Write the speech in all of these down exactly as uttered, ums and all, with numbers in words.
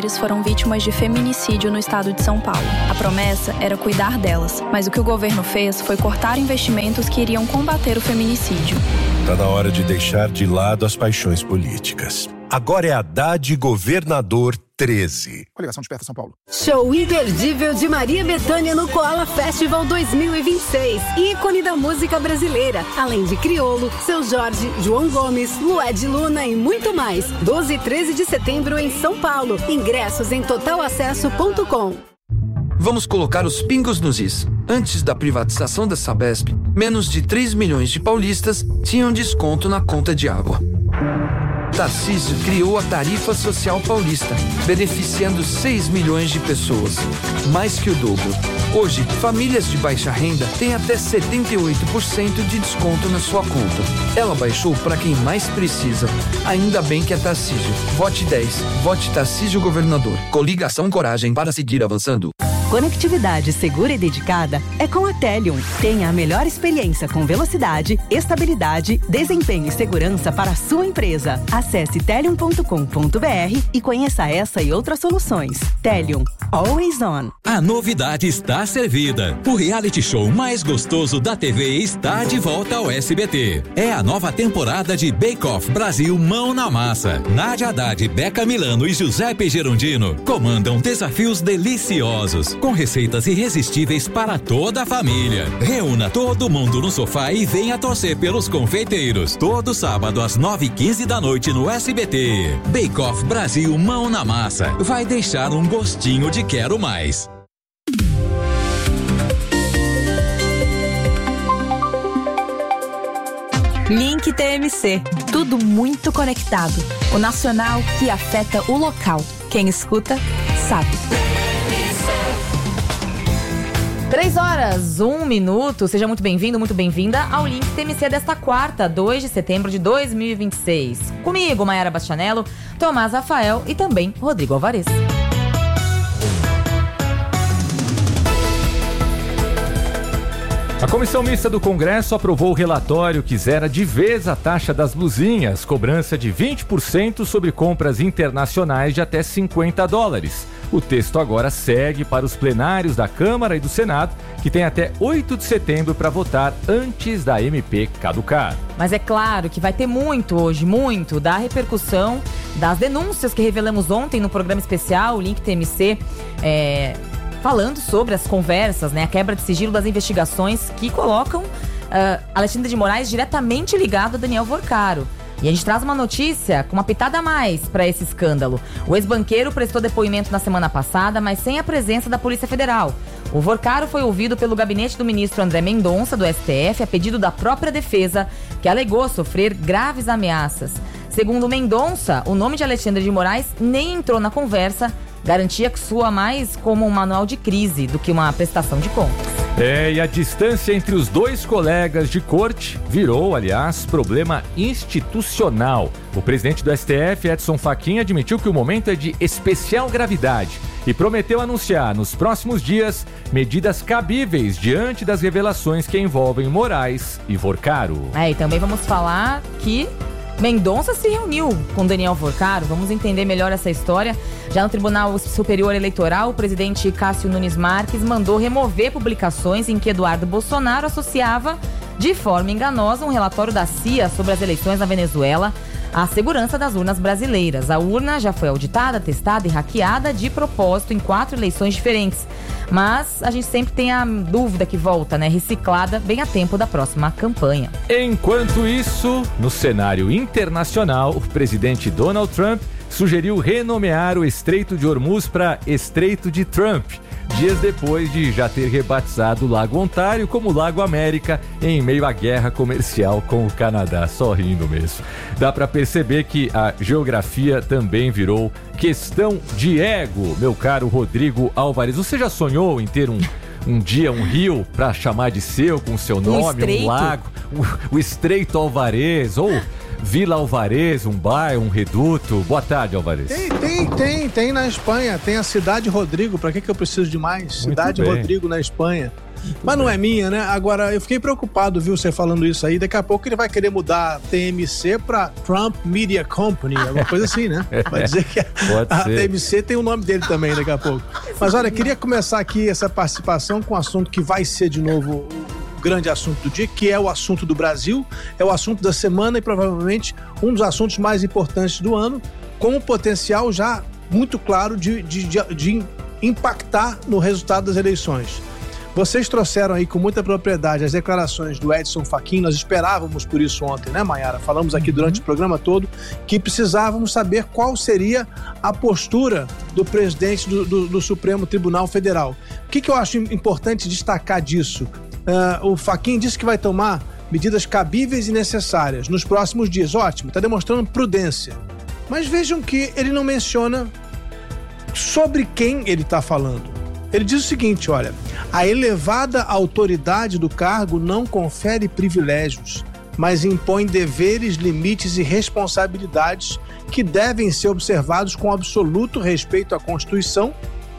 mulheres foram vítimas de feminicídio no estado de São Paulo. A promessa era cuidar delas, mas o que o governo fez foi cortar investimentos que iriam combater o feminicídio. Está na hora de deixar de lado as paixões políticas. Agora é Haddad Governador treze. Coligação Desperta São Paulo. Show imperdível de Maria Bethânia no Koala Festival dois mil e vinte e seis. Ícone da música brasileira. Além de Criolo, Seu Jorge, João Gomes, Lued Luna e muito mais. doze e treze de setembro em São Paulo. Ingressos em total acesso ponto com. Vamos colocar os pingos nos is. Antes da privatização da Sabesp, menos de três milhões de paulistas tinham desconto na conta de água. Tarcísio criou a Tarifa Social Paulista, beneficiando seis milhões de pessoas, mais que o dobro. Hoje, famílias de baixa renda têm até setenta e oito por cento de desconto na sua conta. Ela baixou para quem mais precisa. Ainda bem que é Tarcísio. Vote dez. Vote Tarcísio Governador. Coligação Coragem para seguir avançando. Conectividade segura e dedicada é com a Telium. Tenha a melhor experiência com velocidade, estabilidade, desempenho e segurança para a sua empresa. Acesse telium ponto com ponto b r e conheça essa e outras soluções. Telium. Always on. A novidade está servida. O reality show mais gostoso da T V está de volta ao S B T. É a nova temporada de Bake Off Brasil Mão na Massa. Nádia Haddad, Beca Milano e Giuseppe Gerondino comandam desafios deliciosos, com receitas irresistíveis para toda a família. Reúna todo mundo no sofá e venha torcer pelos confeiteiros. Todo sábado às nove e quinze da noite no S B T. Bake Off Brasil Mão na Massa. Vai deixar um gostinho de quero mais. Link T M C. Tudo muito conectado. O nacional que afeta o local. Quem escuta, sabe. Três horas, um minuto. Seja muito bem-vindo, muito bem-vinda ao Link T M C desta quarta, dois de setembro de dois mil e vinte e seis. Comigo, Mayara Bastianello, Tomás Rafael e também Rodrigo Alvarez. A Comissão Mista do Congresso aprovou o relatório que zera de vez a taxa das blusinhas, cobrança de vinte por cento sobre compras internacionais de até cinquenta dólares. O texto agora segue para os plenários da Câmara e do Senado, que tem até oito de setembro para votar antes da M P caducar. Mas é claro que vai ter muito hoje, muito, da repercussão das denúncias que revelamos ontem no programa especial, o Link T M C, é... falando sobre as conversas, né, a quebra de sigilo das investigações que colocam uh, Alexandre de Moraes diretamente ligado a Daniel Vorcaro. E a gente traz uma notícia com uma pitada a mais para esse escândalo. O ex-banqueiro prestou depoimento na semana passada, mas sem a presença da Polícia Federal. O Vorcaro foi ouvido pelo gabinete do ministro André Mendonça, do S T F, a pedido da própria defesa, que alegou sofrer graves ameaças. Segundo Mendonça, o nome de Alexandre de Moraes nem entrou na conversa, garantia que soa mais como um manual de crise do que uma prestação de contas. É, e a distância entre os dois colegas de corte virou, aliás, problema institucional. O presidente do S T F, Edson Fachin, admitiu que o momento é de especial gravidade e prometeu anunciar nos próximos dias medidas cabíveis diante das revelações que envolvem Moraes e Vorcaro. É, e também vamos falar que Mendonça se reuniu com Daniel Vorcaro. Vamos entender melhor essa história. Já no Tribunal Superior Eleitoral, o presidente Cássio Nunes Marques mandou remover publicações em que Eduardo Bolsonaro associava de forma enganosa um relatório da C I A sobre as eleições na Venezuela à segurança das urnas brasileiras. A urna já foi auditada, testada e hackeada de propósito em quatro eleições diferentes. Mas a gente sempre tem a dúvida que volta, né? Reciclada bem a tempo da próxima campanha. Enquanto isso, no cenário internacional, o presidente Donald Trump sugeriu renomear o Estreito de Hormuz para Estreito de Trump, dias depois de já ter rebatizado o Lago Ontário como Lago América em meio à guerra comercial com o Canadá. Só rindo mesmo. Dá para perceber que a geografia também virou questão de ego, meu caro Rodrigo Alvarez. Você já sonhou em ter um, um dia, um rio para chamar de seu, com seu nome, um, um lago, o, o Estreito Alvarez, ou Vila Alvarez, um bairro, um reduto? Boa tarde, Alvarez. Tem, tem, tem, tem na Espanha, tem a Cidade Rodrigo, pra que que eu preciso de mais? Muito Cidade bem. Rodrigo na Espanha. Mas não é minha, né? Agora, eu fiquei preocupado, viu, você falando isso aí. Daqui a pouco ele vai querer mudar a T M C pra Trump Media Company, alguma coisa assim, né? Vai dizer que a, a T M C tem o nome dele também daqui a pouco. Mas olha, queria começar aqui essa participação com um assunto que vai ser de novo o grande assunto do dia, que é o assunto do Brasil, é o assunto da semana e provavelmente um dos assuntos mais importantes do ano, com um potencial já muito claro de, de, de, de impactar no resultado das eleições. Vocês trouxeram aí com muita propriedade as declarações do Edson Fachin. Nós esperávamos por isso ontem, né, Mayara? Falamos aqui durante o programa todo que precisávamos saber qual seria a postura do presidente do, do, do Supremo Tribunal Federal. O que, que eu acho importante destacar disso? Uh, o Fachin disse que vai tomar medidas cabíveis e necessárias nos próximos dias. Ótimo, está demonstrando prudência. Mas vejam que ele não menciona sobre quem ele está falando. Ele diz o seguinte, olha, a elevada autoridade do cargo não confere privilégios, mas impõe deveres, limites e responsabilidades que devem ser observados com absoluto respeito à Constituição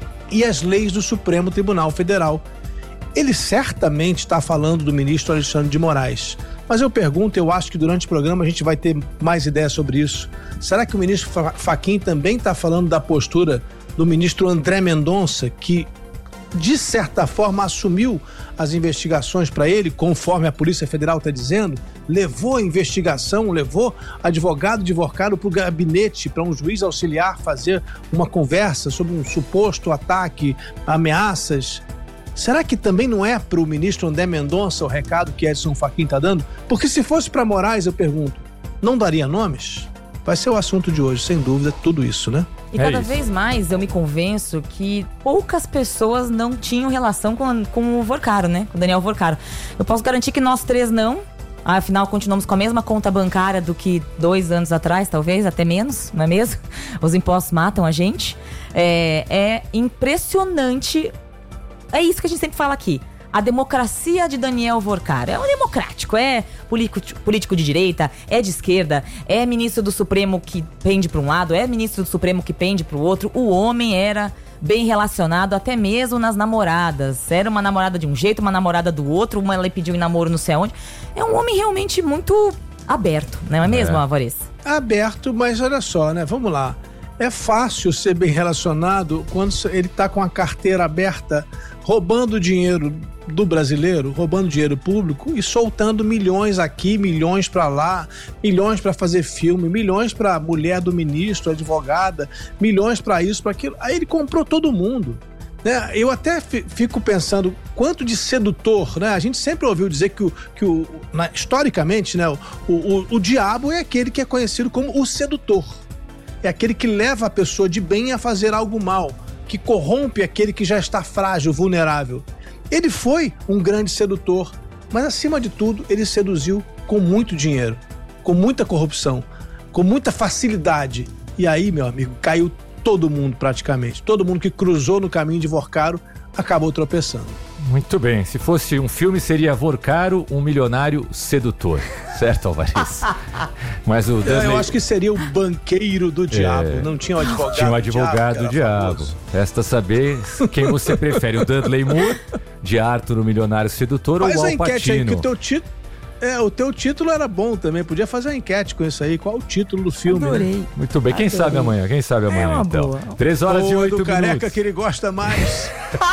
e às leis do Supremo Tribunal Federal. Ele certamente está falando do ministro Alexandre de Moraes. Mas eu pergunto, eu acho que durante o programa a gente vai ter mais ideias sobre isso. Será que o ministro Fachin também está falando da postura do ministro André Mendonça, que de certa forma assumiu as investigações para ele, conforme a Polícia Federal está dizendo, levou a investigação, levou advogado divorcado para o gabinete, para um juiz auxiliar fazer uma conversa sobre um suposto ataque, ameaças? Será que também não é para o ministro André Mendonça o recado que Edson Fachin está dando? Porque se fosse para Moraes, eu pergunto, não daria nomes? Vai ser o assunto de hoje, sem dúvida, tudo isso, né? E cada é vez mais eu me convenço que poucas pessoas não tinham relação com, com o Vorcaro, né? Com o Daniel Vorcaro. Eu posso garantir que nós três não. Afinal, continuamos com a mesma conta bancária do que dois anos atrás, talvez, até menos, não é mesmo? Os impostos matam a gente. É, é impressionante. É isso que a gente sempre fala aqui. A democracia de Daniel Vorcaro. É um democrático, é político, político de direita, é de esquerda, é ministro do Supremo que pende para um lado, é ministro do Supremo que pende para o outro. O homem era bem relacionado até mesmo nas namoradas. Era uma namorada de um jeito, uma namorada do outro, uma ele pediu em namoro não sei aonde. É um homem realmente muito aberto, não é mesmo, é. Alvarez? Aberto, mas olha só, né? Vamos lá. É fácil ser bem relacionado quando ele está com a carteira aberta, roubando dinheiro do brasileiro, roubando dinheiro público e soltando milhões aqui, milhões para lá, milhões para fazer filme, milhões para mulher do ministro, advogada, milhões para isso, para aquilo. Aí ele comprou todo mundo. Né? Eu até fico pensando quanto de sedutor, né? A gente sempre ouviu dizer que, o, que o, na, historicamente, né, o, o, o diabo é aquele que é conhecido como o sedutor. É aquele que leva a pessoa de bem a fazer algo mal, que corrompe aquele que já está frágil, vulnerável. Ele foi um grande sedutor, mas acima de tudo ele seduziu com muito dinheiro, com muita corrupção, com muita facilidade. E aí, meu amigo, caiu todo mundo praticamente. Todo mundo que cruzou no caminho de Vorcaro acabou tropeçando. Muito bem, se fosse um filme seria Vorcaro, um milionário sedutor, certo, Alvarez? Mas o Dudley... Eu acho que seria o banqueiro do diabo, é... não tinha o advogado Tinha o advogado do diabo, diabo. Resta saber quem você prefere, o Dudley Moore, de Arthur, o milionário sedutor, Faz ou o Al Pacino? Faz a enquete aí, que o teu título... É, o teu título era bom também, podia fazer uma enquete com isso aí. Qual o título do filme? Adorei. Né? Muito bem, quem Adorei. sabe amanhã? Quem sabe amanhã, é então? Boa. Três horas e oito minutos. É do careca minutos. que ele gosta mais.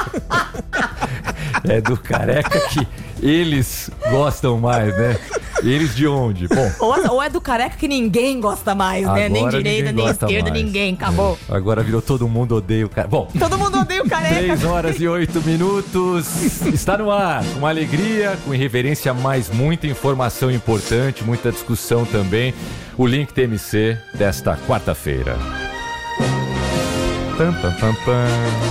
É do careca que eles gostam mais, né? Eles de onde? Bom. Ou, ou é do careca que ninguém gosta mais, né? Nem direita, nem esquerda, mais. Ninguém. Acabou. É. Agora virou todo mundo odeia o careca. Bom. Todo mundo odeia o careca. Três horas e oito minutos. Está no ar. Com alegria, com irreverência, mas muita informação importante, muita discussão também. O Link T M C desta quarta-feira. Pam, pam, pam, pam.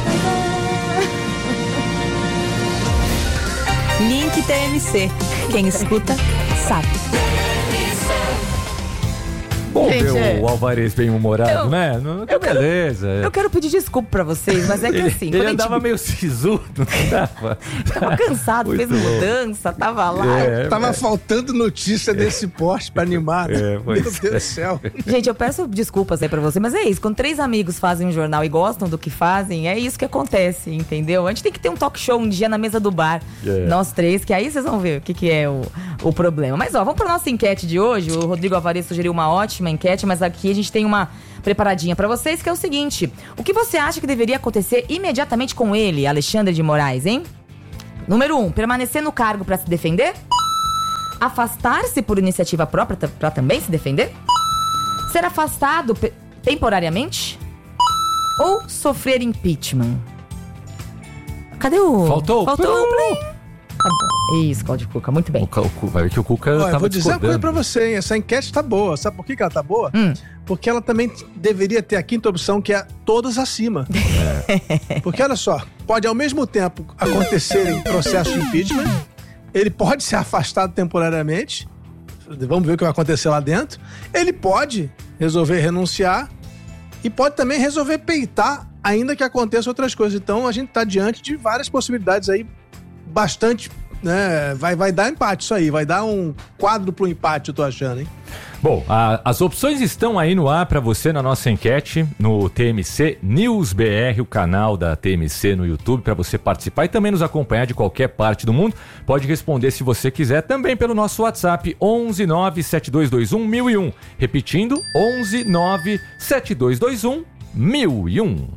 Link T M C. Quem escuta, sabe. bom Gente, ver é. o Alvarez bem-humorado, Eu- né? Não, que eu quero- beleza. Eu quero pedir desculpa pra vocês, mas é que Ele, assim... ele quando a andava gente meio sisudo, não dava? tava cansado, Muito fez louco. mudança, tava lá. É, Tava é. faltando notícia desse poste pra animar, né? É, pois Meu Deus do céu. Gente, eu peço desculpas aí pra você, mas é isso. Quando três amigos fazem um jornal e gostam do que fazem, é isso que acontece, entendeu? A gente tem que ter um talk show um dia na mesa do bar, É. nós três, que aí vocês vão ver o que, que é o, o problema. Mas ó, vamos pra nossa enquete de hoje. O Rodrigo Alvarez sugeriu uma ótima enquete, mas aqui a gente tem uma preparadinha pra vocês, que é o seguinte: o que você acha que deveria acontecer imediatamente com ele, Alexandre de Moraes, hein? Número um, permanecer no cargo pra se defender? Afastar-se por iniciativa própria t- pra também se defender? Ser afastado pe- temporariamente? Ou sofrer impeachment? Cadê o... Faltou? Faltou o play. Tá bom. Isso, Cláudio Cuca, muito bem. O, Ca- o, Cu- vai ver que o Cuca Olha, eu tava vou dizer uma coisa discordando. pra você, hein? Essa enquete tá boa. Sabe por que que ela tá boa? Hum. Porque ela também deveria ter a quinta opção, que é todas acima. Porque olha só, pode ao mesmo tempo acontecer em processo de impeachment, ele pode ser afastado temporariamente, vamos ver o que vai acontecer lá dentro, ele pode resolver renunciar e pode também resolver peitar, ainda que aconteça outras coisas. Então a gente tá diante de várias possibilidades aí, bastante, né? Vai, vai dar empate isso aí, vai dar um quadro pro empate, eu tô achando, hein? Bom, a- as opções estão aí no ar para você na nossa enquete no T M C News B R, o canal da T M C no YouTube, para você participar e também nos acompanhar de qualquer parte do mundo. Pode responder se você quiser também pelo nosso WhatsApp onze nove sete dois dois um mil e um. Repetindo, onze nove sete dois dois um mil e um.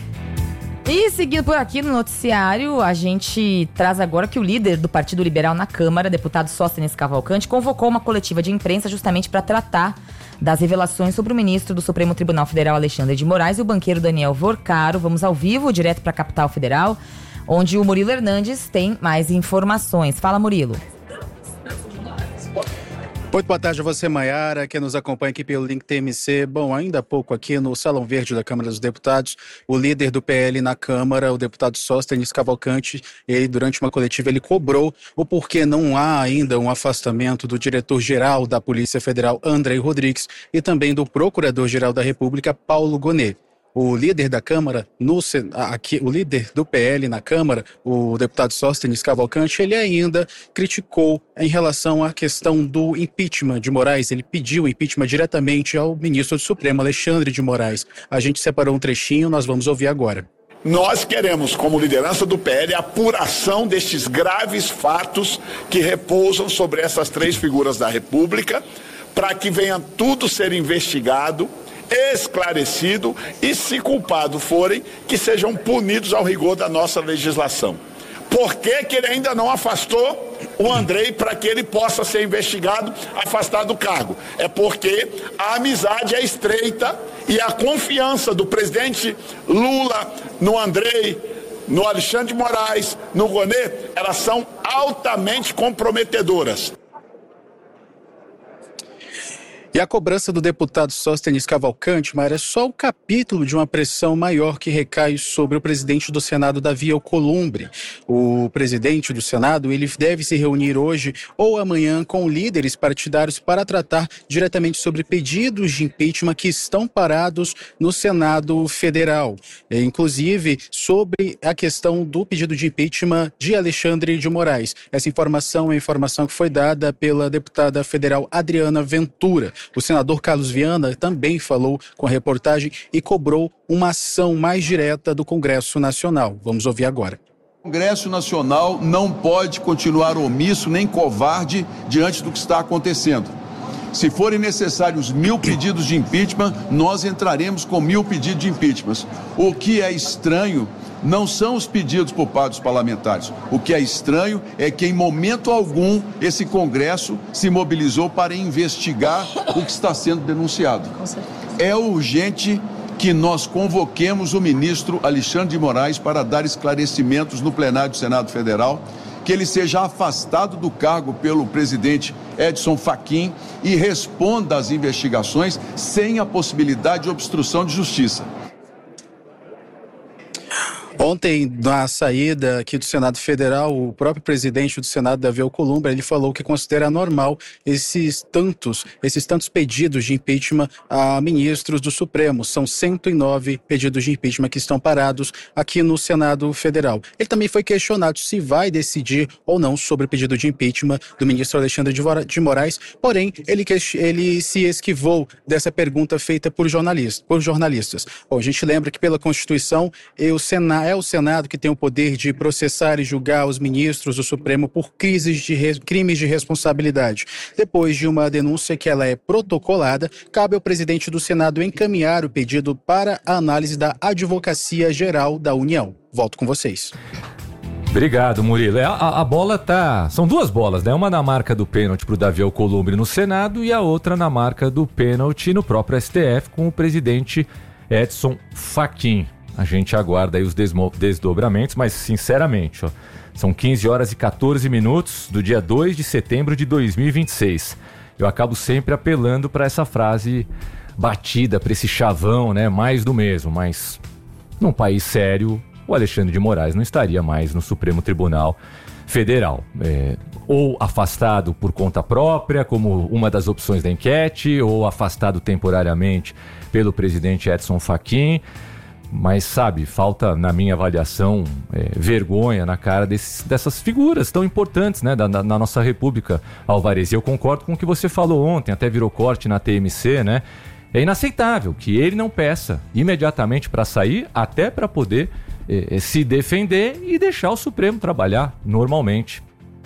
E seguindo por aqui no noticiário, a gente traz agora que o líder do Partido Liberal na Câmara, deputado Sóstenes Cavalcante, convocou uma coletiva de imprensa justamente para tratar das revelações sobre o ministro do Supremo Tribunal Federal, Alexandre de Moraes, e o banqueiro Daniel Vorcaro. Vamos ao vivo, direto para a capital federal, onde o Murilo Hernandes tem mais informações. Fala, Murilo. Muito boa tarde a você, Maiara, que nos acompanha aqui pelo Link T M C. Bom, ainda há pouco aqui no Salão Verde da Câmara dos Deputados, o líder do P L na Câmara, o deputado Sóstenes Cavalcante, ele, durante uma coletiva, ele cobrou o porquê não há ainda um afastamento do diretor-geral da Polícia Federal, Andrei Rodrigues, e também do Procurador-Geral da República, Paulo Gonet. O líder da Câmara, no, aqui, o líder do P L na Câmara, o deputado Sóstenes Cavalcante, ele ainda criticou em relação à questão do impeachment de Moraes. Ele pediu o impeachment diretamente ao ministro do Supremo, Alexandre de Moraes. A gente separou um trechinho, nós vamos ouvir agora. Nós queremos, como liderança do P L, a apuração destes graves fatos que repousam sobre essas três figuras da República, para que venha tudo ser investigado, esclarecido e, se culpados forem, que sejam punidos ao rigor da nossa legislação. Por que que ele ainda não afastou o Andrei para que ele possa ser investigado, afastado do cargo? É porque a amizade é estreita e a confiança do presidente Lula no Andrei, no Alexandre de Moraes, no Gonet, elas são altamente comprometedoras. E a cobrança do deputado Sóstenes Cavalcante, Mara, é só o capítulo de uma pressão maior que recai sobre o presidente do Senado, Davi Alcolumbre. O presidente do Senado, ele deve se reunir hoje ou amanhã com líderes partidários para tratar diretamente sobre pedidos de impeachment que estão parados no Senado Federal. Inclusive, sobre a questão do pedido de impeachment de Alexandre de Moraes. Essa informação é a informação que foi dada pela deputada federal Adriana Ventura. O senador Carlos Viana também falou com a reportagem e cobrou uma ação mais direta do Congresso Nacional. Vamos ouvir agora. O Congresso Nacional não pode continuar omisso nem covarde diante do que está acontecendo. Se forem necessários mil pedidos de impeachment, nós entraremos com mil pedidos de impeachment. O que é estranho não são os pedidos por parte dos parlamentares. O que é estranho é que, em momento algum, esse Congresso se mobilizou para investigar o que está sendo denunciado. É urgente que nós convoquemos o ministro Alexandre de Moraes para dar esclarecimentos no plenário do Senado Federal, que ele seja afastado do cargo pelo presidente Edson Fachin e responda às investigações sem a possibilidade de obstrução de justiça. Ontem, na saída aqui do Senado Federal, o próprio presidente do Senado, Davi Alcolumbre, ele falou que considera normal esses tantos, esses tantos pedidos de impeachment a ministros do Supremo. São cento e nove pedidos de impeachment que estão parados aqui no Senado Federal. Ele também foi questionado se vai decidir ou não sobre o pedido de impeachment do ministro Alexandre de Moraes, porém, ele, ele se esquivou dessa pergunta feita por jornalistas. Por jornalistas. Bom, a gente lembra que pela Constituição, o Senado é o Senado que tem o poder de processar e julgar os ministros do Supremo por crises de res, crimes de responsabilidade. Depois de uma denúncia que ela é protocolada, cabe ao presidente do Senado encaminhar o pedido para a análise da Advocacia Geral da União. Volto com vocês. Obrigado, Murilo. A, a bola tá... São duas bolas, né? Uma na marca do pênalti pro Davi Alcolumbre no Senado e a outra na marca do pênalti no próprio S T F com o presidente Edson Fachin. A gente aguarda aí os desmo- desdobramentos, mas sinceramente, ó, são quinze horas e catorze minutos do dia dois de setembro de dois mil e vinte e seis. Eu acabo sempre apelando para essa frase batida, para esse chavão, né? Mais do mesmo, mas num país sério, o Alexandre de Moraes não estaria mais no Supremo Tribunal Federal. É, ou afastado por conta própria, como uma das opções da enquete, ou afastado temporariamente pelo presidente Edson Fachin. Mas, sabe, falta, na minha avaliação, é, vergonha na cara desses, dessas figuras tão importantes, né, da, da, na nossa República, Alvarez. E eu concordo com o que você falou ontem, até virou corte na T M C, né? É inaceitável que ele não peça imediatamente para sair, até para poder é, se defender e deixar o Supremo trabalhar normalmente.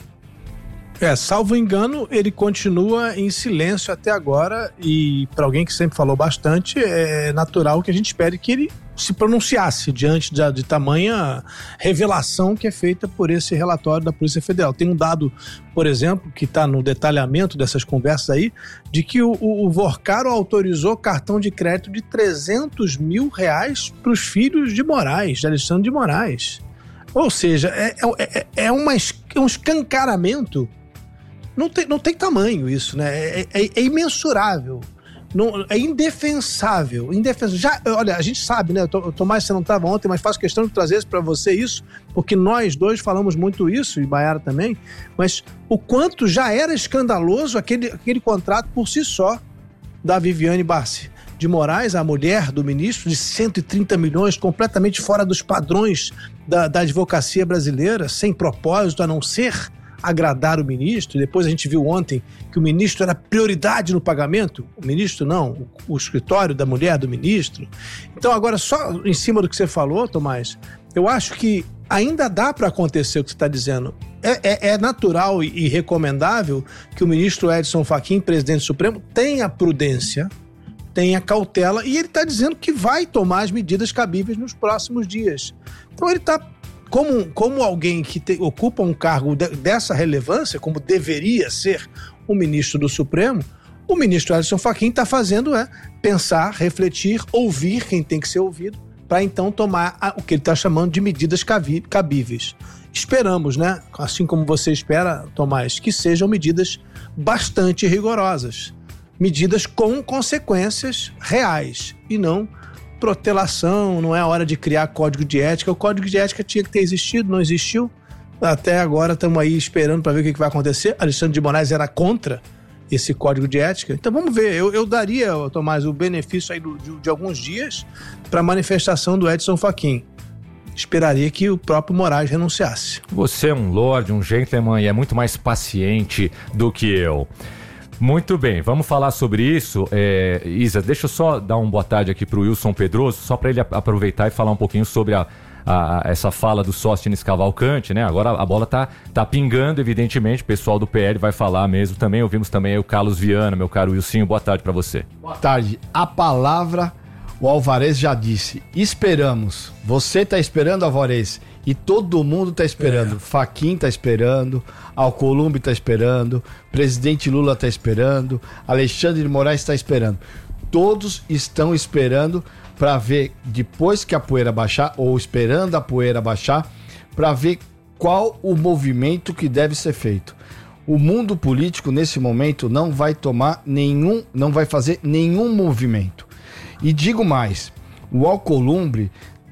É, salvo engano, ele continua em silêncio até agora e para alguém que sempre falou bastante, é natural que a gente espere que ele se pronunciasse diante de, de tamanha revelação que é feita por esse relatório da Polícia Federal. Tem um dado, por exemplo, que está no detalhamento dessas conversas aí, de que o, o, o Vorcaro autorizou cartão de crédito de trezentos mil reais para os filhos de Moraes, de Alexandre de Moraes. Ou seja, é, é, é, uma, é um escancaramento. Não tem, não tem tamanho isso, né? É, é, é imensurável. Não, é indefensável. indefensável. Já, olha, a gente sabe, né? Tomás, você não estava ontem, mas faço questão de trazer para você isso, porque nós dois falamos muito isso, e Baiara também, mas o quanto já era escandaloso aquele, aquele contrato por si só da Viviane Barsi de Moraes, a mulher do ministro, de cento e trinta milhões, completamente fora dos padrões da, da advocacia brasileira, sem propósito a não ser agradar o ministro. Depois a gente viu ontem que o ministro era prioridade no pagamento. O ministro não, o, o escritório da mulher do ministro. Então agora, só em cima do que você falou, Tomás, eu acho que ainda dá para acontecer o que você está dizendo. É, é, é natural e, e recomendável que o ministro Edson Fachin, presidente do Supremo, tenha prudência, tenha cautela, e ele está dizendo que vai tomar as medidas cabíveis nos próximos dias. Então ele está Como, como alguém que te, ocupa um cargo de, dessa relevância, como deveria ser o ministro do Supremo, o ministro Edson Fachin está fazendo é pensar, refletir, ouvir quem tem que ser ouvido, para então tomar a, o que ele está chamando de medidas cabi, cabíveis. Esperamos, né, assim como você espera, Tomás, que sejam medidas bastante rigorosas, medidas com consequências reais e não protelação. Não é hora de criar código de ética. O código de ética tinha que ter existido, não existiu. Até agora estamos aí esperando para ver o que, que vai acontecer. Alexandre de Moraes era contra esse código de ética. Então vamos ver. Eu, eu daria, Tomás, o benefício aí do, de, de alguns dias para a manifestação do Edson Fachin. Esperaria que o próprio Moraes renunciasse. Você é um lorde, um gentleman e é muito mais paciente do que eu. Muito bem, vamos falar sobre isso. É, Isa, deixa eu só dar uma boa tarde aqui para o Wilson Pedroso, só para ele aproveitar e falar um pouquinho sobre a, a, essa fala do Sóstenes Cavalcante, né? Agora a bola tá, tá pingando, evidentemente, o pessoal do P L vai falar mesmo também. Ouvimos também aí o Carlos Viana, meu caro Wilson, boa tarde para você. Boa tarde. A palavra, o Alvarez já disse, esperamos. Você está esperando, Alvarez? E todo mundo está esperando. É. Fachin está esperando, Alcolumbre está esperando, presidente Lula está esperando, Alexandre de Moraes está esperando. Todos estão esperando para ver, depois que a poeira baixar, ou esperando a poeira baixar, para ver qual o movimento que deve ser feito. O mundo político, nesse momento, não vai tomar nenhum, não vai fazer nenhum movimento. E digo mais, o Alcolumbre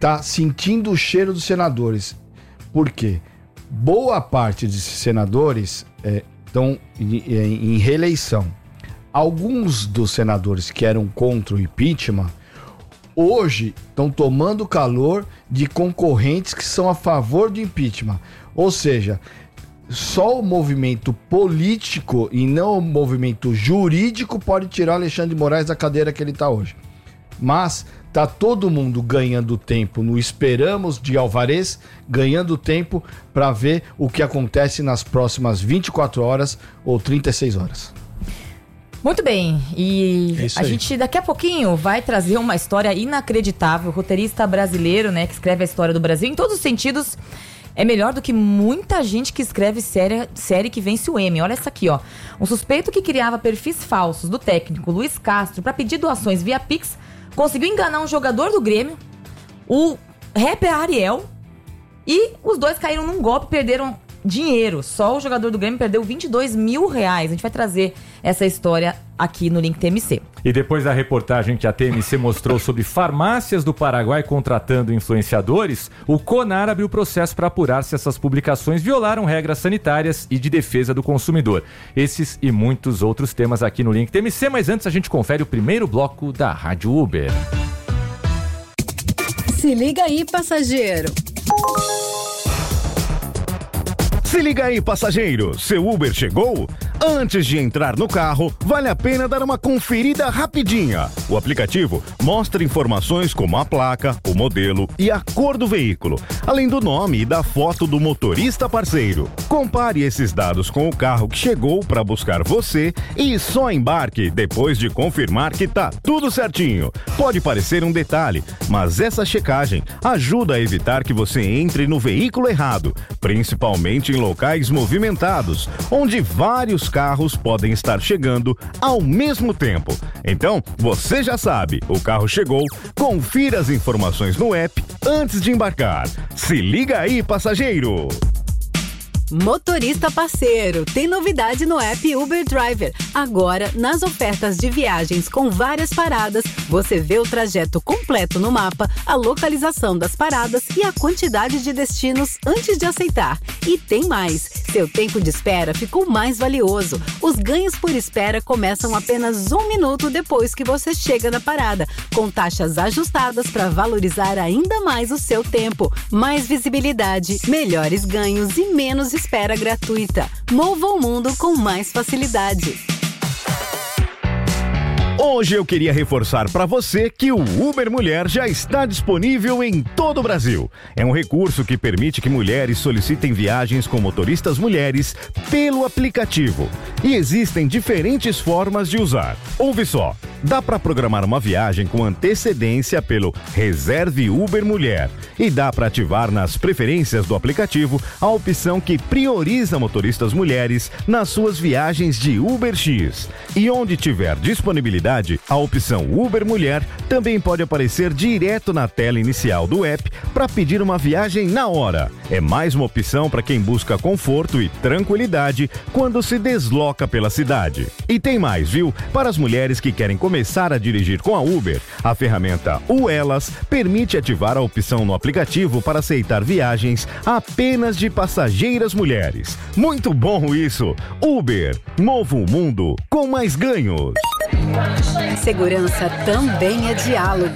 tá sentindo o cheiro dos senadores. Por quê? Boa parte desses senadores estão é, em, em reeleição. Alguns dos senadores que eram contra o impeachment, hoje estão tomando calor de concorrentes que são a favor do impeachment. Ou seja, só o movimento político e não o movimento jurídico pode tirar Alexandre de Moraes da cadeira que ele está hoje. Mas tá todo mundo ganhando tempo no Esperamos de Alvarez, ganhando tempo para ver o que acontece nas próximas vinte e quatro horas ou trinta e seis horas. Muito bem, e é a aí. gente daqui a pouquinho vai trazer uma história inacreditável. O roteirista brasileiro, né, que escreve a história do Brasil em todos os sentidos, é melhor do que muita gente que escreve série, série que vence o Emmy. Olha essa aqui, ó. Um suspeito que criava perfis falsos do técnico Luiz Castro para pedir doações via Pix conseguiu enganar um jogador do Grêmio, o rapper Ariel, e os dois caíram num golpe e perderam dinheiro. Só o jogador do Grêmio perdeu vinte e dois mil reais. A gente vai trazer essa história aqui no Link T M C. E depois da reportagem que a T M C mostrou sobre farmácias do Paraguai contratando influenciadores, o CONAR abriu processo para apurar se essas publicações violaram regras sanitárias e de defesa do consumidor. Esses e muitos outros temas aqui no Link T M C, mas antes a gente confere o primeiro bloco da Rádio Uber. Se liga aí, passageiro. Se liga aí, passageiro, seu Uber chegou? Antes de entrar no carro, vale a pena dar uma conferida rapidinha. O aplicativo mostra informações como a placa, o modelo e a cor do veículo, além do nome e da foto do motorista parceiro. Compare esses dados com o carro que chegou para buscar você e só embarque depois de confirmar que tá tudo certinho. Pode parecer um detalhe, mas essa checagem ajuda a evitar que você entre no veículo errado, principalmente em locais movimentados, onde vários carros podem estar chegando ao mesmo tempo. Então, você já sabe, o carro chegou, confira as informações no app antes de embarcar. Se liga aí, passageiro! Motorista parceiro, tem novidade no app Uber Driver. Agora, nas ofertas de viagens com várias paradas, você vê o trajeto completo no mapa, a localização das paradas e a quantidade de destinos antes de aceitar. E tem mais, seu tempo de espera ficou mais valioso. Os ganhos por espera começam apenas um minuto depois que você chega na parada, com taxas ajustadas para valorizar ainda mais o seu tempo. Mais visibilidade, melhores ganhos e menos espera gratuita. Mova o mundo com mais facilidade. Hoje eu queria reforçar para você que o Uber Mulher já está disponível em todo o Brasil. É um recurso que permite que mulheres solicitem viagens com motoristas mulheres pelo aplicativo. E existem diferentes formas de usar. Ouve só, dá para programar uma viagem com antecedência pelo Reserve Uber Mulher. E dá para ativar nas preferências do aplicativo a opção que prioriza motoristas mulheres nas suas viagens de Uber X. E onde tiver disponibilidade, a opção Uber Mulher também pode aparecer direto na tela inicial do app para pedir uma viagem na hora. É mais uma opção para quem busca conforto e tranquilidade quando se desloca pela cidade. E tem mais, viu? Para as mulheres que querem começar a dirigir com a Uber, a ferramenta U Elas permite ativar a opção no aplicativo para aceitar viagens apenas de passageiras mulheres. Muito bom isso! Uber, mova o mundo com mais ganhos. Segurança também é diálogo.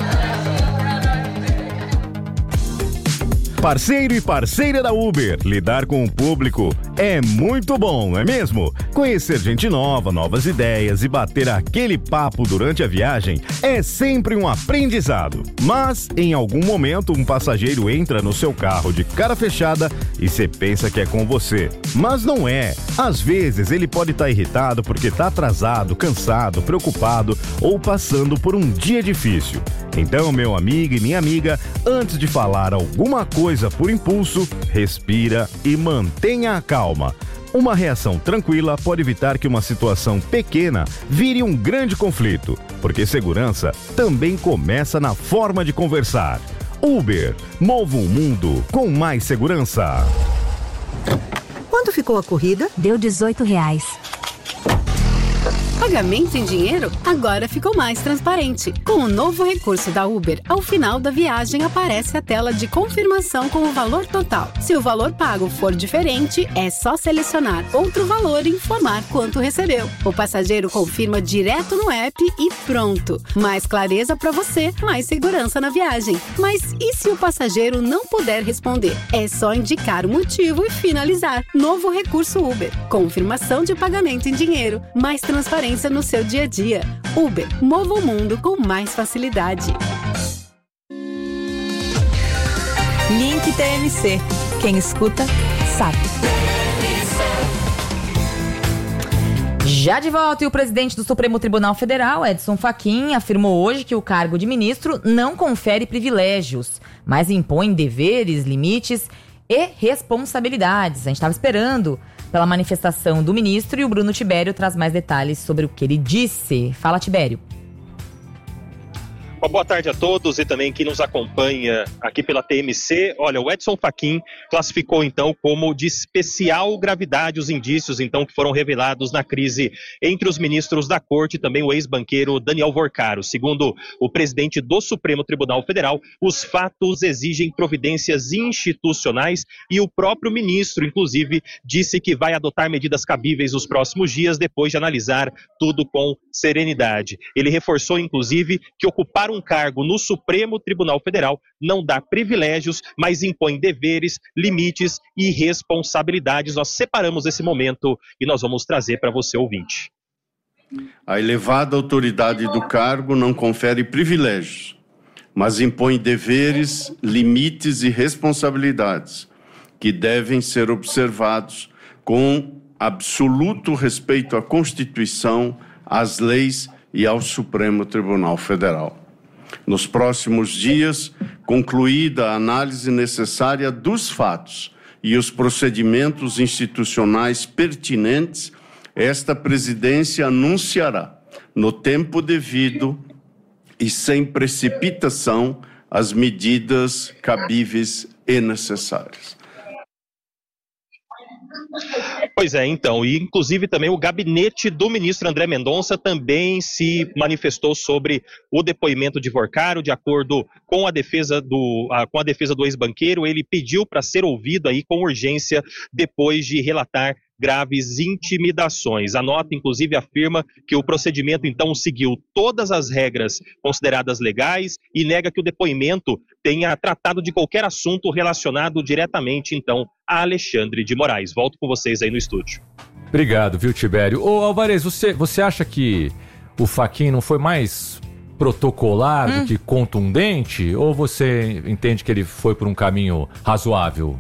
Parceiro e parceira da Uber, lidar com o público é muito bom, não é mesmo? Conhecer gente nova, novas ideias e bater aquele papo durante a viagem é sempre um aprendizado. Mas, em algum momento, um passageiro entra no seu carro de cara fechada e você pensa que é com você. Mas não é. Às vezes, ele pode estar irritado porque está atrasado, cansado, preocupado ou passando por um dia difícil. Então, meu amigo e minha amiga, antes de falar alguma coisa por impulso, respira e mantenha a calma. Uma reação tranquila pode evitar que uma situação pequena vire um grande conflito, porque segurança também começa na forma de conversar. Uber, mova o mundo com mais segurança. Quanto ficou a corrida? Deu dezoito reais. Pagamento em dinheiro agora ficou mais transparente. Com o novo recurso da Uber, ao final da viagem aparece a tela de confirmação com o valor total. Se o valor pago for diferente, é só selecionar outro valor e informar quanto recebeu. O passageiro confirma direto no app e pronto. Mais clareza para você, mais segurança na viagem. Mas e se o passageiro não puder responder? É só indicar o motivo e finalizar. Novo recurso Uber. Confirmação de pagamento em dinheiro. Mais transparência no seu dia a dia. Uber, mova o mundo com mais facilidade. Link T M C. Quem escuta, sabe. Já de volta, e o presidente do Supremo Tribunal Federal, Edson Fachin, afirmou hoje que o cargo de ministro não confere privilégios, mas impõe deveres, limites e responsabilidades. A gente estava esperando pela manifestação do ministro e o Bruno Tibério traz mais detalhes sobre o que ele disse. Fala, Tibério. Uma boa tarde a todos e também quem nos acompanha aqui pela T M C. Olha, o Edson Fachin classificou então como de especial gravidade os indícios então que foram revelados na crise entre os ministros da Corte e também o ex-banqueiro Daniel Vorcaro. Segundo o presidente do Supremo Tribunal Federal, os fatos exigem providências institucionais e o próprio ministro, inclusive, disse que vai adotar medidas cabíveis nos próximos dias depois de analisar tudo com serenidade. Ele reforçou, inclusive, que ocupar um cargo no Supremo Tribunal Federal não dá privilégios, mas impõe deveres, limites e responsabilidades. Nós separamos esse momento e nós vamos trazer para você, ouvinte. A elevada autoridade do cargo não confere privilégios, mas impõe deveres, limites e responsabilidades que devem ser observados com absoluto respeito à Constituição, às leis e ao Supremo Tribunal Federal. Nos próximos dias, concluída a análise necessária dos fatos e os procedimentos institucionais pertinentes, esta presidência anunciará, no tempo devido e sem precipitação, as medidas cabíveis e necessárias. Pois é, então, e inclusive também o gabinete do ministro André Mendonça também se manifestou sobre o depoimento de Vorcaro. De acordo com a defesa do, a, com a defesa do ex-banqueiro, ele pediu para ser ouvido aí com urgência depois de relatar graves intimidações. A nota, inclusive, afirma que o procedimento, então, seguiu todas as regras consideradas legais e nega que o depoimento tenha tratado de qualquer assunto relacionado diretamente, então, a Alexandre de Moraes. Volto com vocês aí no estúdio. Obrigado, viu, Tibério? Ô, Alvarez, você, você acha que o Fachin não foi mais protocolar hum. do que contundente? Ou você entende que ele foi por um caminho razoável?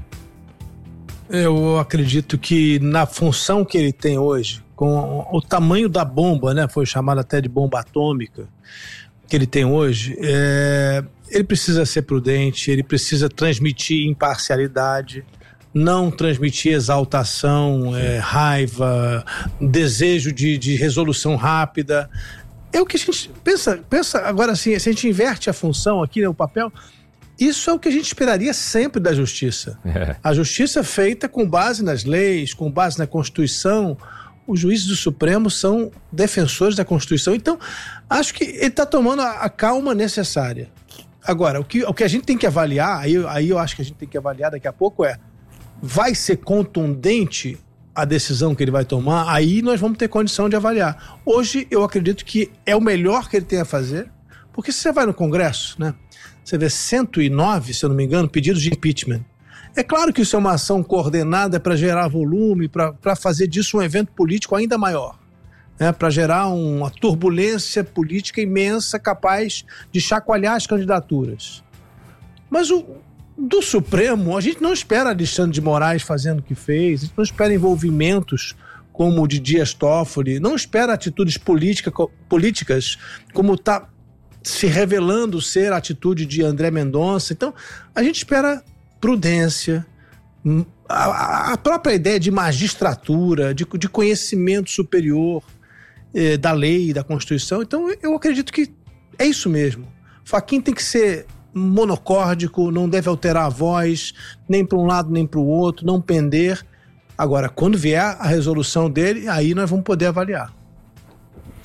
Eu acredito que na função que ele tem hoje, com o tamanho da bomba, né, foi chamada até de bomba atômica, que ele tem hoje, é, ele precisa ser prudente, ele precisa transmitir imparcialidade, não transmitir exaltação, é, raiva, desejo de, de resolução rápida. É o que a gente pensa, pensa agora assim, se a gente inverte a função aqui, né, o papel... Isso é o que a gente esperaria sempre da justiça. É. A justiça feita com base nas leis, com base na Constituição. Os juízes do Supremo são defensores da Constituição. Então, acho que ele está tomando a, a calma necessária. Agora, o que, o que a gente tem que avaliar, aí, aí eu acho que a gente tem que avaliar daqui a pouco é, vai ser contundente a decisão que ele vai tomar? Aí nós vamos ter condição de avaliar. Hoje, eu acredito que é o melhor que ele tem a fazer, porque se você vai no Congresso, né? Você vê cento e nove, se eu não me engano, pedidos de impeachment. É claro que isso é uma ação coordenada para gerar volume, para fazer disso um evento político ainda maior, né? Para gerar uma turbulência política imensa capaz de chacoalhar as candidaturas. Mas o, do Supremo, a gente não espera Alexandre de Moraes fazendo o que fez, a gente não espera envolvimentos como o de Dias Toffoli, não espera atitudes política, políticas como está se revelando ser a atitude de André Mendonça. Então, a gente espera prudência, a, a própria ideia de magistratura, de, de conhecimento superior eh, da lei, da Constituição. Então, eu acredito que é isso mesmo. Fachin tem que ser monocórdico, não deve alterar a voz, nem para um lado nem para o outro, não pender. Agora, quando vier a resolução dele, aí nós vamos poder avaliar.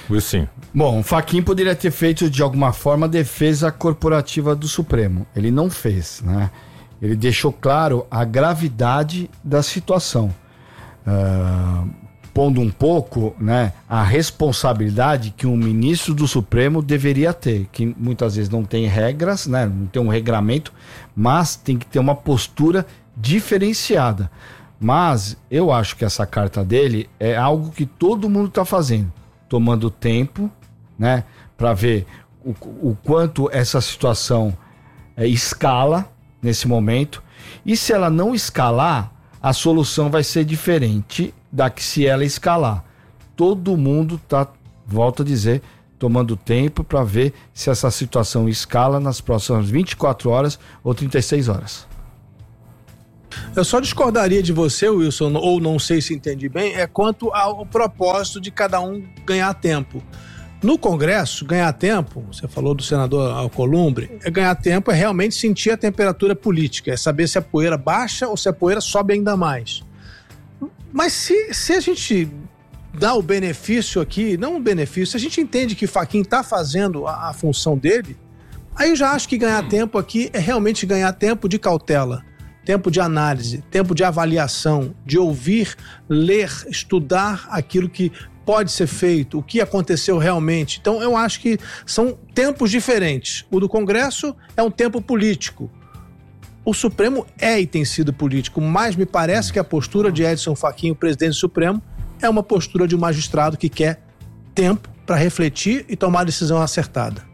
Sim. Bom, o Fachin poderia ter feito de alguma forma a defesa corporativa do Supremo. Ele não fez, né? Ele deixou claro a gravidade da situação, uh, pondo um pouco, né, a responsabilidade que um ministro do Supremo deveria ter, que muitas vezes não tem regras, né, não tem um regramento, mas tem que ter uma postura diferenciada. Mas eu acho que essa carta dele é algo que todo mundo está fazendo, tomando tempo, né, para ver o, o quanto essa situação é, escala nesse momento, e se ela não escalar, a solução vai ser diferente da que se ela escalar. Todo mundo tá, volto a dizer, tomando tempo para ver se essa situação escala nas próximas vinte e quatro horas ou trinta e seis horas. Eu só discordaria de você, Wilson, ou não sei se entendi bem, é quanto ao propósito de cada um ganhar tempo. No Congresso, ganhar tempo, você falou do senador Alcolumbre, é ganhar tempo é realmente sentir a temperatura política, é saber se a poeira baixa ou se a poeira sobe ainda mais. Mas se, se a gente dá o benefício aqui, não o benefício, se a gente entende que Fachin está fazendo a, a função dele, aí eu já acho que ganhar tempo aqui é realmente ganhar tempo de cautela, tempo de análise, tempo de avaliação, de ouvir, ler, estudar aquilo que pode ser feito, o que aconteceu realmente. Então eu acho que são tempos diferentes. O do Congresso é um tempo político. O Supremo é e tem sido político, mas me parece que a postura de Edson Fachin, o presidente do Supremo, é uma postura de um magistrado que quer tempo para refletir e tomar a decisão acertada.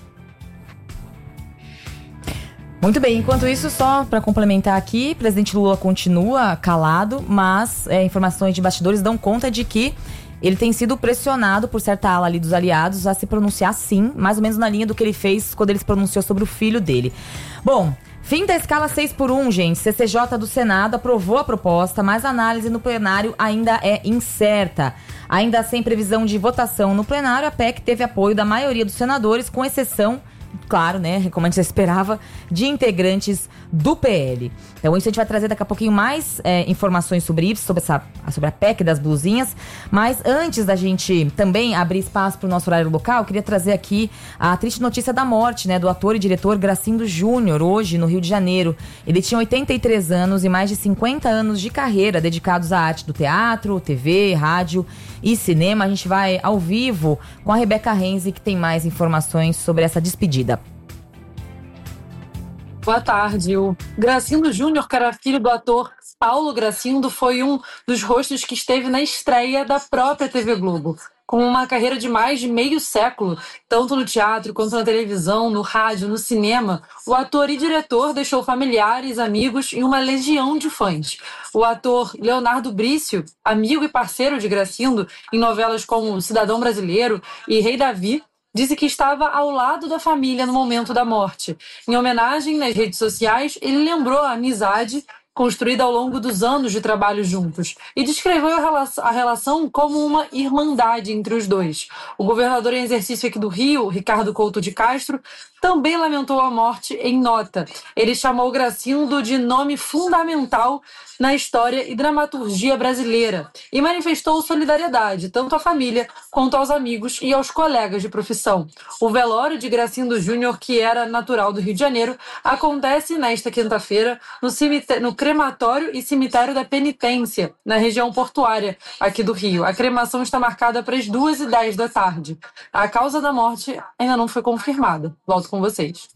Muito bem, enquanto isso, só para complementar aqui, o presidente Lula continua calado, mas é, informações de bastidores dão conta de que ele tem sido pressionado por certa ala ali dos aliados a se pronunciar sim, mais ou menos na linha do que ele fez quando ele se pronunciou sobre o filho dele. Bom, fim da escala seis por um, gente. C C J do Senado aprovou a proposta, mas a análise no plenário ainda é incerta. Ainda sem previsão de votação no plenário, a P E C teve apoio da maioria dos senadores, com exceção, claro, né, como a gente esperava, de integrantes do P L. Então isso a gente vai trazer daqui a pouquinho mais é, informações sobre isso, sobre, essa, sobre a P E C das blusinhas. Mas antes da gente também abrir espaço para o nosso horário local, eu queria trazer aqui a triste notícia da morte, né, do ator e diretor Gracindo Júnior, hoje no Rio de Janeiro. Ele tinha oitenta e três anos e mais de cinquenta anos de carreira dedicados à arte do teatro, T V, rádio e cinema. A gente vai ao vivo com a Rebeca Renzi, que tem mais informações sobre essa despedida. Boa tarde. O Gracindo Júnior, que era filho do ator Paulo Gracindo, foi um dos rostos que esteve na estreia da própria T V Globo. Com uma carreira de mais de meio século, tanto no teatro quanto na televisão, no rádio, no cinema, o ator e diretor deixou familiares, amigos e uma legião de fãs. O ator Leonardo Brício, amigo e parceiro de Gracindo, em novelas como Cidadão Brasileiro e Rei Davi, disse que estava ao lado da família no momento da morte. Em homenagem nas redes sociais, ele lembrou a amizade construída ao longo dos anos de trabalho juntos, e descreveu a relação como uma irmandade entre os dois. O governador em exercício aqui do Rio, Ricardo Couto de Castro, também lamentou a morte em nota. Ele chamou Gracindo de nome fundamental na história e dramaturgia brasileira e manifestou solidariedade tanto à família quanto aos amigos e aos colegas de profissão. O velório de Gracindo Júnior, que era natural do Rio de Janeiro, acontece nesta quinta-feira no, cemite- no crematório e cemitério da Penitência, na região portuária aqui do Rio. A cremação está marcada para as duas e dez da tarde. A causa da morte ainda não foi confirmada. Volto com vocês.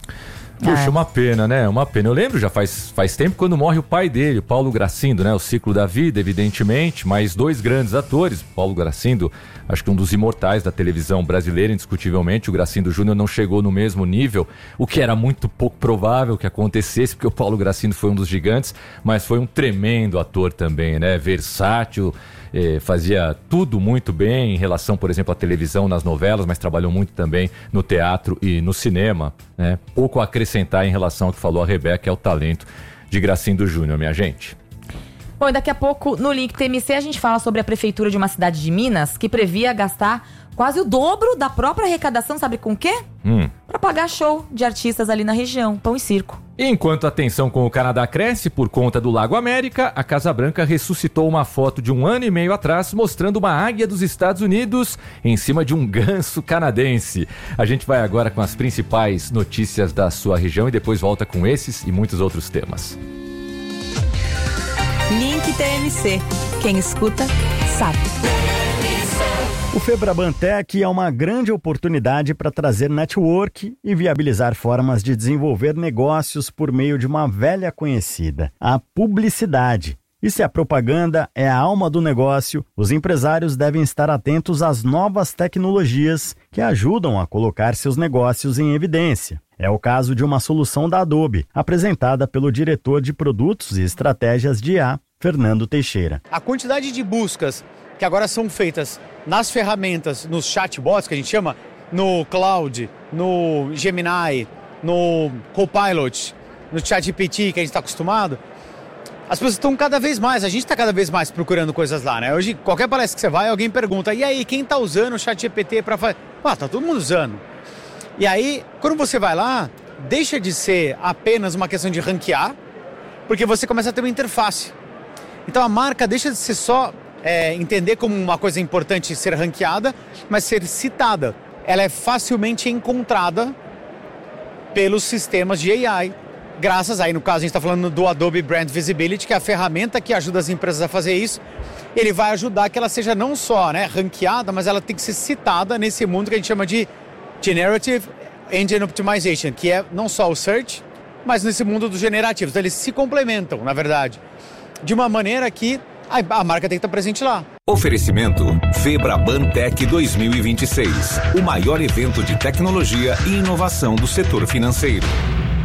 Puxa, uma pena, né? Uma pena. Eu lembro já faz, faz tempo quando morre o pai dele, o Paulo Gracindo, né? O Ciclo da Vida, evidentemente, mas dois grandes atores. Paulo Gracindo, acho que um dos imortais da televisão brasileira, indiscutivelmente. O Gracindo Júnior não chegou no mesmo nível, o que era muito pouco provável que acontecesse, porque o Paulo Gracindo foi um dos gigantes, mas foi um tremendo ator também, né? Versátil, eh, fazia tudo muito bem em relação, por exemplo, à televisão, nas novelas, mas trabalhou muito também no teatro e no cinema, né? Pouco a acrescentar em relação ao que falou a Rebeca, que é o talento de Gracindo Júnior, minha gente. Bom, e daqui a pouco no Link T M C a gente fala sobre a prefeitura de uma cidade de Minas que previa gastar quase o dobro da própria arrecadação, sabe com o quê? Hum. Para pagar show de artistas ali na região, pão e circo. E enquanto a tensão com o Canadá cresce por conta do Lago América, a Casa Branca ressuscitou uma foto de um ano e meio atrás mostrando uma águia dos Estados Unidos em cima de um ganso canadense. A gente vai agora com as principais notícias da sua região e depois volta com esses e muitos outros temas. Link T M C. Quem escuta, sabe. O Febraban Tech é uma grande oportunidade para trazer network e viabilizar formas de desenvolver negócios por meio de uma velha conhecida, a publicidade. E se a propaganda é a alma do negócio, os empresários devem estar atentos às novas tecnologias que ajudam a colocar seus negócios em evidência. É o caso de uma solução da Adobe, apresentada pelo diretor de produtos e estratégias de I A, Fernando Teixeira. A quantidade de buscas que agora são feitas nas ferramentas, nos chatbots que a gente chama, no Cloud, no Gemini, no Copilot, no ChatGPT que a gente está acostumado, as pessoas estão cada vez mais, a gente está cada vez mais procurando coisas lá, né? Hoje, qualquer palestra que você vai, alguém pergunta, e aí, quem está usando o ChatGPT para fazer? Ah, tá todo mundo usando. E aí, quando você vai lá, deixa de ser apenas uma questão de ranquear, porque você começa a ter uma interface. Então a marca deixa de ser só é, entender como uma coisa importante ser ranqueada, mas ser citada. Ela é facilmente encontrada pelos sistemas de A I. Graças aí, no caso, a gente está falando do Adobe Brand Visibility, que é a ferramenta que ajuda as empresas a fazer isso. Ele vai ajudar que ela seja não só, né, ranqueada, mas ela tem que ser citada nesse mundo que a gente chama de Generative Engine Optimization, que é não só o search, mas nesse mundo dos generativos. Então, eles se complementam, na verdade, de uma maneira que a marca tem que estar presente lá. Oferecimento Febraban Tech dois mil e vinte e seis, o maior evento de tecnologia e inovação do setor financeiro.